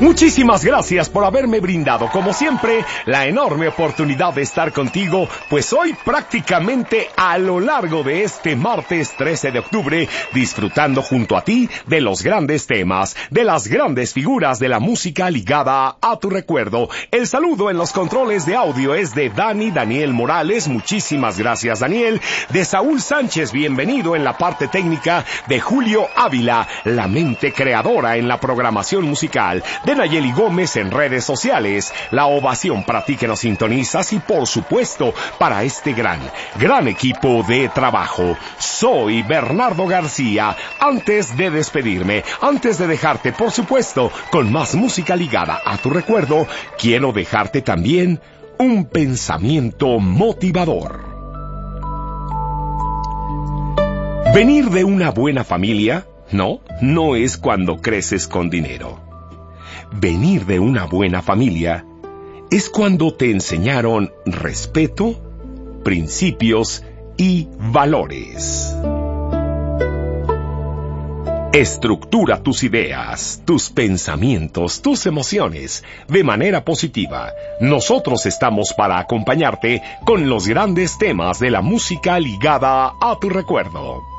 Muchísimas gracias por haberme brindado, como siempre, la enorme oportunidad de estar contigo, pues hoy prácticamente a lo largo de este martes 13 de octubre, disfrutando junto a ti de los grandes temas, de las grandes figuras de la música ligada a tu recuerdo. El saludo en los controles de audio es de Daniel Morales, muchísimas gracias Daniel, de Saúl Sánchez, bienvenido en la parte técnica, de Julio Ávila, la mente creadora en la programación musical, de Nayeli Gómez en redes sociales, la ovación para ti que nos sintonizas y por supuesto para este gran equipo de trabajo. Soy Bernardo García. Antes de despedirme, antes de dejarte por supuesto con más música ligada a tu recuerdo, quiero dejarte también un pensamiento motivador. Venir de una buena familia, no es cuando creces con dinero. Venir de una buena familia es cuando te enseñaron respeto, principios y valores. Estructura tus ideas, tus pensamientos, tus emociones de manera positiva. Nosotros estamos para acompañarte con los grandes temas de la música ligada a tu recuerdo.